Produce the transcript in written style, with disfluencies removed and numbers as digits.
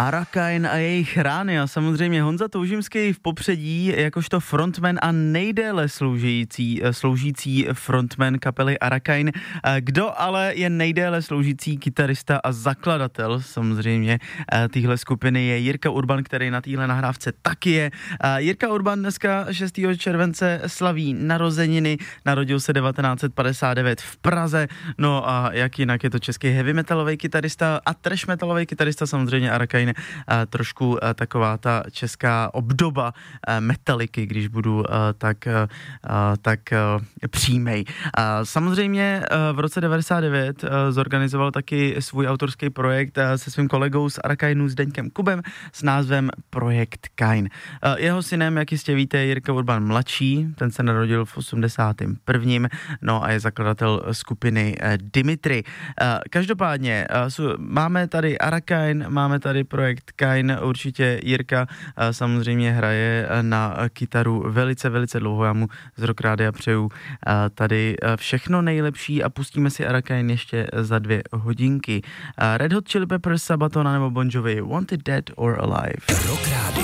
Arakain a jejich rány a samozřejmě Honza Toužimský v popředí jakožto frontman a nejdéle sloužící frontman kapely Arakain. Kdo ale je nejdéle sloužící kytarista a zakladatel samozřejmě téhle skupiny je Jirka Urban, který na téhle nahrávce taky je. Jirka Urban dneska 6. července slaví narozeniny, narodil se 1959 v Praze, no a jak jinak je to český heavy metalový kytarista a trash metalový kytarista, samozřejmě Arakain, trošku taková ta česká obdoba Metallicy, když budu tak přímej. Samozřejmě v roce 99 zorganizoval taky svůj autorský projekt se svým kolegou z Arakainu s Deňkem Kubem s názvem Projekt Kain. Jeho synem, jak jistě víte, je Jirka Urban mladší, ten se narodil v 81. No a je zakladatel skupiny Dimitri. Každopádně máme tady Arakain, máme tady Projekt Kain, určitě Jirka samozřejmě hraje na kytaru velice, velice dlouho, já mu z Rock Rádia přeju tady všechno nejlepší a pustíme si Arakain ještě za 2 hodinky. Red Hot Chili Peppers, Sabaton nebo Bon Jovi, Wanted Dead or Alive.